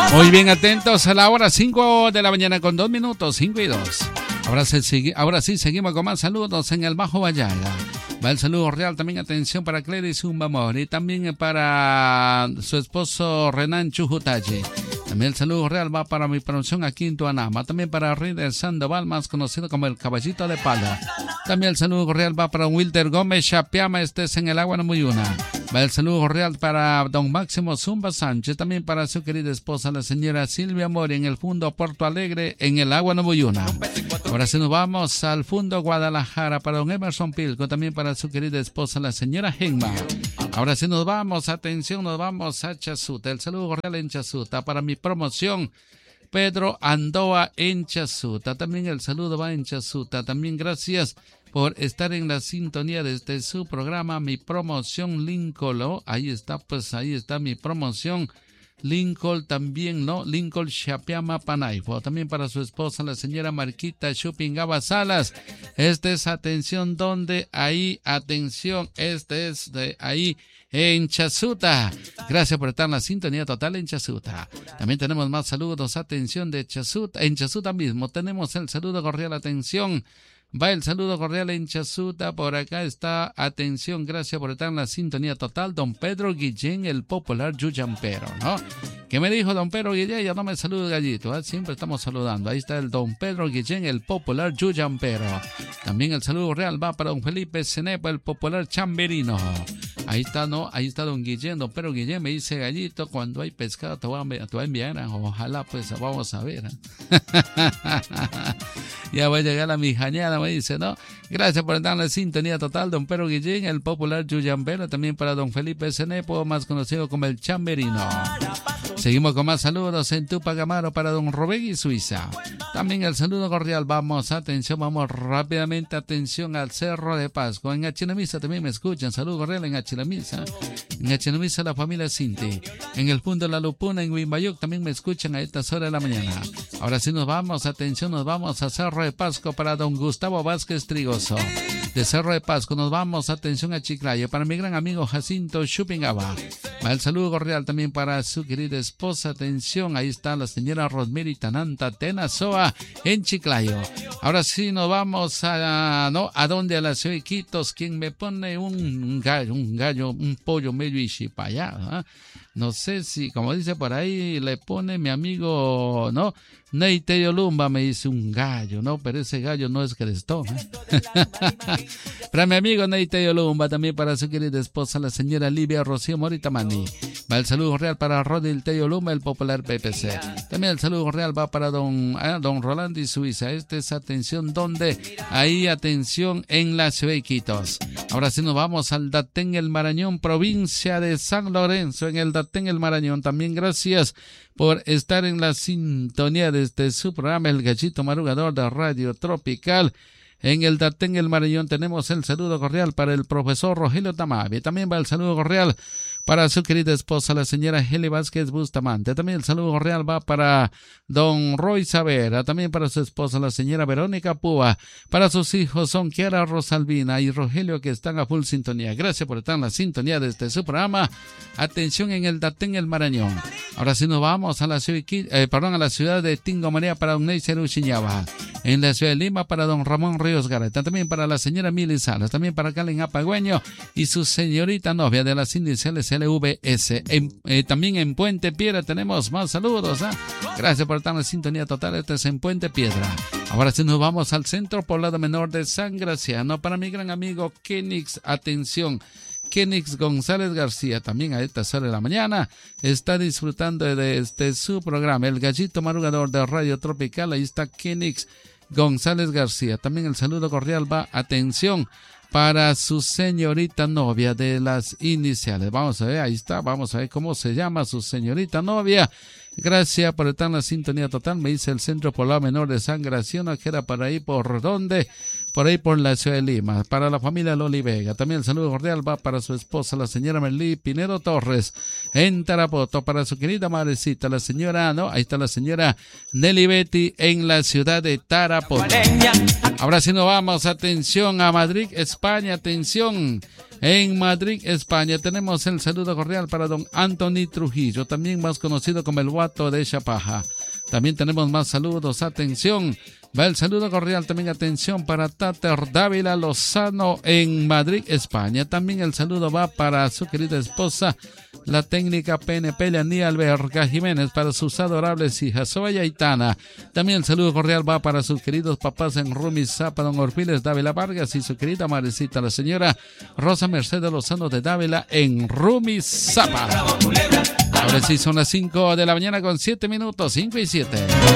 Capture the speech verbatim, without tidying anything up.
Muy bien, atentos a la hora cinco de la mañana con dos minutos, cinco y dos. Ahora, se, ahora sí, seguimos con más saludos en el Bajo Vallaga. Va el saludo real, también atención para Clary Zumbamor y también para su esposo Renan Chujutachi. También el saludo real va para mi promoción aquí en Tuanama. También para Rider Sandoval, más conocido como el Caballito de Pala. También el saludo real va para Wilder Gómez Chapiama, este es en el Agua Namuyuna. Va el saludo real para don Máximo Zumba Sánchez. También para su querida esposa, la señora Silvia Mori, en el Fundo Puerto Alegre, en el Agua Namuyuna. Ahora sí nos vamos al Fundo Guadalajara para don Emerson Pilco. También para su querida esposa, la señora Genma. Ahora sí nos vamos, atención, nos vamos a Chazuta. El saludo real en Chazuta para mi promoción Pedro Andoa en Chazuta. También el saludo va en Chazuta. También gracias por estar en la sintonía desde su programa Mi Promoción Lincoln. ¿No? Ahí está, pues ahí está mi promoción Lincoln también, ¿no? Lincoln Chapiama Panaifo. También para su esposa, la señora Marquita Chupingaba Salas. Este es atención donde ahí, atención, este es de ahí en Chazuta. Gracias por estar en la sintonía total en Chazuta. También tenemos más saludos, atención de Chazuta. En Chazuta mismo tenemos el saludo cordial, atención. Va el saludo cordial en Chazuta, por acá está, atención, gracias por estar en la sintonía total, don Pedro Guillén, el popular yuyampero, ¿no? ¿Qué me dijo don Pedro Guillén? Ya no me saluda gallito, ¿eh? Siempre estamos saludando. Ahí está el don Pedro Guillén, el popular yuyampero. También el saludo real va para don Felipe Cenepa, el popular chamberino. Ahí está, ¿no? Ahí está don Guillén, don Pedro Guillén me dice, gallito, cuando hay pescado te voy a enviar, te voy a enviar, ¿eh? Ojalá, pues, vamos a ver, ¿eh? Ya voy a llegar a mi jañada, me dice, ¿no? Gracias por estar en la sintonía total, don Pedro Guillén, el popular yuyampero. También para don Felipe Cenepo, más conocido como el chamberino. Seguimos con más saludos en Tupac Amaro para don Robegui Suiza. También el saludo cordial, vamos, atención, vamos rápidamente, atención al Cerro de Pasco. En Achinamisa también me escuchan, saludo cordial en Achinamisa. En Achinamisa la familia Cinti. En el Fundo La Lupuna, en Wimbayuc, también me escuchan a estas horas de la mañana. Ahora sí nos vamos, atención, nos vamos a Cerro de Pasco para don Gustavo Vázquez Trigoso. De Cerro de Pasco nos vamos, atención a Chiclayo, para mi gran amigo Jacinto Chupingaba. Va el saludo cordial también para su querida esposa, atención, ahí está la señora Rosmeri Tananta Tenazoa en Chiclayo. Ahora sí nos vamos a, ¿no? ¿A dónde? A la ciudad de Iquitos, quien me pone un gallo, un gallo, un pollo medio ishipayá, ¿eh? No sé si, como dice por ahí, le pone mi amigo, ¿no? Neiteyo Lumba, me dice un gallo, ¿no? Pero ese gallo no es crestón, ¿eh? Para mi amigo Neiteyo Lumba, también para su querida esposa, la señora Livia Rocío Moritamani. Va el saludo real para Rodil Teyo Lumba, el popular P P C. También el saludo real va para don, eh, don Rolando y Suiza. Este es atención donde, ahí atención en la ciudad de Iquitos. Ahora sí nos vamos al Datén El Marañón, provincia de San Lorenzo, en el Datén El Marañón. También gracias por estar en la sintonía desde su programa El Gallito Madrugador de Radio Tropical. En el Datén El Marañón tenemos el saludo cordial para el profesor Rogelio Tamavi. También va el saludo cordial para su querida esposa, la señora Heli Vázquez Bustamante. También el saludo cordial va para don Roy Savera. También para su esposa, la señora Verónica Púa. Para sus hijos son Kiara Rosalvina y Rogelio, que están a full sintonía. Gracias por estar en la sintonía desde su programa. Atención en el Datén El Marañón. Ahora sí nos vamos a la ciudad, eh, perdón, a la ciudad de Tingo María para don Neisser Uchiñaba. En la ciudad de Lima para don Ramón Ríos Gareta. También para la señora Mili Salas. También para Calen Apagüeño y su señorita novia de las iniciales L V S. En, eh, también en Puente Piedra tenemos más saludos, ¿eh? Gracias por estar en la sintonía total. Este es en Puente Piedra. Ahora sí nos vamos al Centro Poblado Menor de San Graciano para mi gran amigo Kenix. Atención, Kenix González García, también a estas horas de la mañana, está disfrutando de este su programa, El Gallito Madrugador de Radio Tropical. Ahí está Kenix González García. También el saludo cordial va, atención, para su señorita novia de las iniciales. Vamos a ver, ahí está, vamos a ver cómo se llama su señorita novia. Gracias por estar en la sintonía total. Me dice el Centro Poblado Menor de San Graciano, que era para ahí por dónde, por ahí por la ciudad de Lima. Para la familia Loli Vega. También el saludo cordial va para su esposa, la señora Merlí Pinedo Torres, en Tarapoto. Para su querida madrecita, la señora, no, ahí está la señora Nelly Betty, en la ciudad de Tarapoto. Ahora sí nos vamos, atención, a Madrid, España, atención. En Madrid, España, tenemos el saludo cordial para don Anthony Trujillo, también más conocido como el Guato de Chapaja. También tenemos más saludos, atención. Va el saludo cordial, también atención para Tater Dávila Lozano en Madrid, España. También el saludo va para su querida esposa, la técnica P N P Leaní Alberga Jiménez, para sus adorables hijas Zoya y Tana. También el saludo cordial va para sus queridos papás en Rumizápa, don Orfiles Dávila Vargas, y su querida madrecita, la señora Rosa Mercedes Lozano de Dávila en Rumizápa. Ahora sí son las cinco de la mañana con siete minutos, cinco y siete.